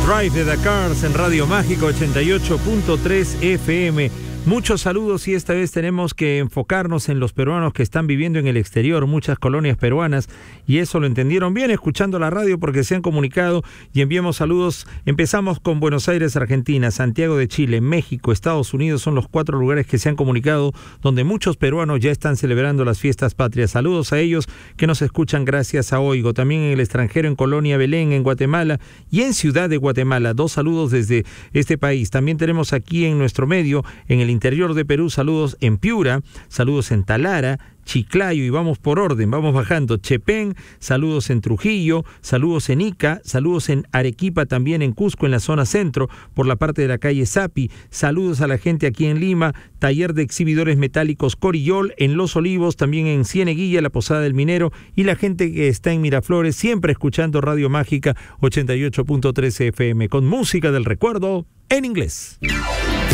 Drive de The Cars en Radio Mágica 88.3 FM. Muchos saludos y esta vez tenemos que enfocarnos en los peruanos que están viviendo en el exterior, muchas colonias peruanas, y eso lo entendieron bien escuchando la radio porque se han comunicado y enviamos saludos. Empezamos con Buenos Aires, Argentina, Santiago de Chile, México, Estados Unidos, son los 4 lugares que se han comunicado donde muchos peruanos ya están celebrando las fiestas patrias. Saludos a ellos que nos escuchan gracias a Oigo, también en el extranjero, en Colonia Belén, en Guatemala y en Ciudad de Guatemala. 2 saludos desde este país. También tenemos aquí en nuestro medio, en el interior de Perú, saludos en Piura, saludos en Talara, Chiclayo, y vamos por orden, vamos bajando. Chepén, saludos en Trujillo, saludos en Ica, saludos en Arequipa, también en Cusco, en la zona centro, por la parte de la calle Sapi. Saludos a la gente aquí en Lima, Taller de Exhibidores Metálicos Corillol, en Los Olivos, también en Cieneguilla, la Posada del Minero, y la gente que está en Miraflores, siempre escuchando Radio Mágica 88.3 FM, con música del recuerdo en inglés.